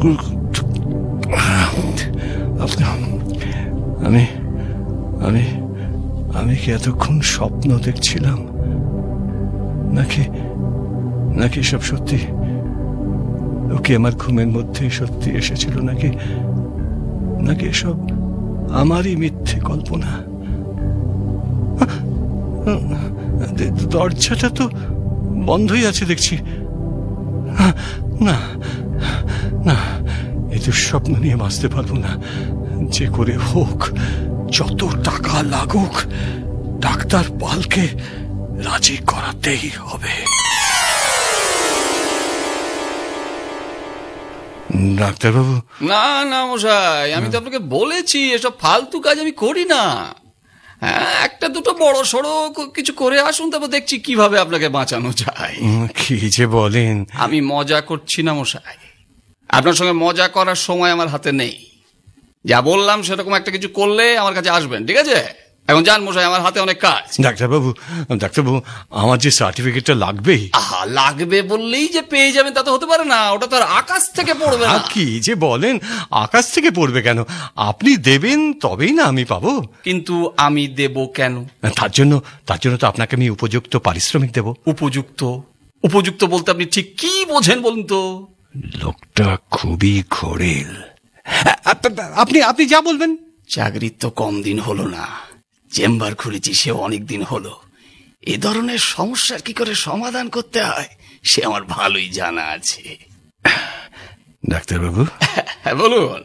আমি আমি আমি কি এতক্ষণ স্বপ্ন দেখছিলাম, নাকি নাকি সব সত্যি? ওকে আমার ঘুমের মধ্যে সত্যি এসেছিল, নাকি নাকি এসব আমারই মিথ্যে কল্পনা? দরজাটা তো বন্ধই আছে দেখছি। না না, এ তো স্বপ্ন নিয়ে বাঁচতে পারবো না। যে করে হোক, যত টাকা লাগুক, ডাক্তার পালকে রাজি করাতেই হবে। ডাক্তারবাবু। না না মশাই, আমি তো আপনাকে বলেছি এসব ফালতু কাজ আমি করি না। হ্যাঁ, একটা দুটো বড় সড়ো কিছু করে আসুন, তারপর দেখছি কিভাবে আপনাকে বাঁচানো যায়। কি যে বলেন! আমি মজা করছি না মশাই, আপনার সঙ্গে মজা করার সময় আমার হাতে নেই। যা বললাম সেরকম একটা কিছু করলে আমার কাছে আসবেন, ঠিক আছে? এখন যান মশাই, আমার হাতে অনেক কাজ। ডাক্তারবাবু, আমার যে সার্টিফিকেটটা লাগবেই। আহা, লাগবে বললেই যে পেয়ে যাবেন তা তো হতে পারে না। ওটা তো আর আকাশ থেকে পড়বে না। কি যে বলেন! আকাশ থেকে পড়বে কেন? আপনি দেবেন তবেই না আমি পাবো। কিন্তু আমি দেব কেন? তার জন্য তো আপনাকে আমি উপযুক্ত পারিশ্রমিক দেব। উপযুক্ত বলতে আপনি ঠিক কি বোঝেন বলুন তো? লোকটা খুবই ঘোরেল। আপনি যা বলবেন। চাকরির তো কম দিন হলো না, চেম্বার খুলেছি সেও অনেক দিন হলো। এ ধরনের সমস্যার কি করে সমাধান করতে হয় সে আমার ভালোই জানা আছে। ডাক্তারবাবু। হ্যাঁ বলুন।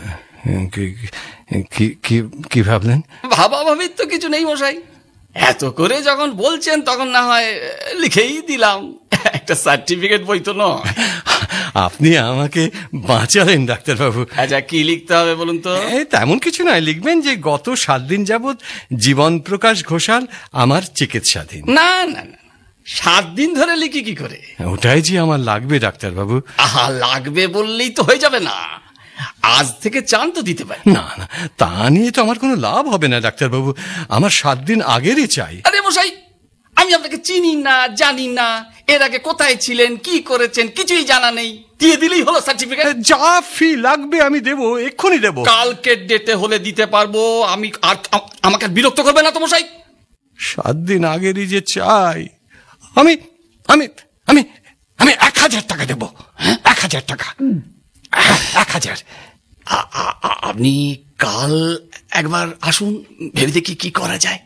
কি ভাবলেন? ভাবাভাবির তো কিছু নেই মশাই, এত করে যখন বলছেন তখন না হয় লিখেই দিলাম। একটা সার্টিফিকেট বই তো নয়। আপনি আমাকে বাঁচালেন ডাক্তারবাবু। আচ্ছা, কি লিখতে হবে বলুন তো? তেমন কিছু নয়, লিখবেন যে গত 7 দিন যাবৎ জীবন প্রকাশ ঘোষাল আমার চিকিৎসাধীন। না না না, 7 দিন ধরে লিখি কি করে? ওটাই যে আমার লাগবে ডাক্তারবাবু। আহা, লাগবে বললেই তো হয়ে যাবে না, আজ থেকে চান তো দিতে পারি। না না, তা নিয়ে তো আমার কোনো লাভ হবে না ডাক্তারবাবু। আমার 7 দিন আগেরই চাই। আরে মশাই, আমি আপনাকে চিনি না, জানি না, এর আগে কোথায় ছিলেন, কি করেছেন কিছুই জানা নেই। দিয়ে দিলেই হলো সার্টিফিকেট। যা ফি লাগবে আমি দেবো, এক্ষুনি দেবো। কালকের ডেটে হলে দিতে পারবো আমি। আর আমাকে বিরক্ত করবে না তো মশাই। 7 দিন আগেরই যে চাই। আমি আমি আমি আমি 1000 টাকা দেবো। 1000 টাকা। 1000। আপনি কাল একবার আসুন, ভেবে দেখি কি করা যায়।